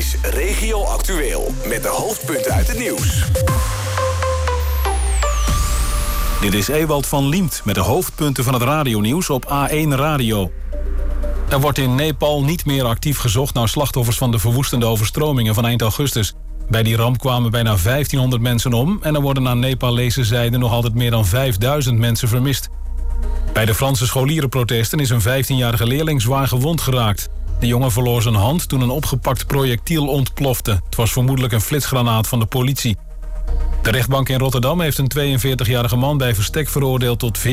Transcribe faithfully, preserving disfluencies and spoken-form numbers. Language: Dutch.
is Regio Actueel. Met de hoofdpunten uit het nieuws. Dit is Ewald van Liemt met de hoofdpunten van het radionieuws op A één Radio. Er wordt in Nepal niet meer actief gezocht naar slachtoffers van de verwoestende overstromingen van eind augustus. Bij die ramp kwamen bijna vijftienhonderd mensen om en er worden naar Nepalese zijde nog altijd meer dan vijfduizend mensen vermist. Bij de Franse scholierenprotesten is een vijftienjarige leerling zwaar gewond geraakt. De jongen verloor zijn hand toen een opgepakt projectiel ontplofte. Het was vermoedelijk een flitsgranaat van de politie. De rechtbank in Rotterdam heeft een tweeënveertigjarige man bij verstek veroordeeld tot